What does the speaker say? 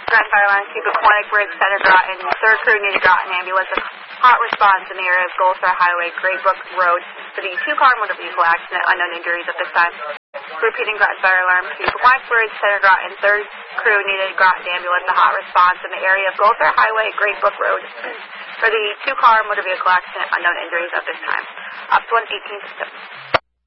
Groton Fire Alarm, Cubic Quantic Bridge, Center Groton, 3rd Crew needed Groton Ambulance. Hot response in the area of Goldstar Highway, Great Brook Road for the 2-car motor vehicle accident. Unknown injuries at this time. Repeating Groton Fire Alarm, Cubic Quantic Bridge, Center Groton, 3rd Crew needed Groton Ambulance. A hot response in the area of Goldstar Highway, Great Brook Road for the 2-car motor vehicle accident. Unknown injuries at this time. Ops 118 system.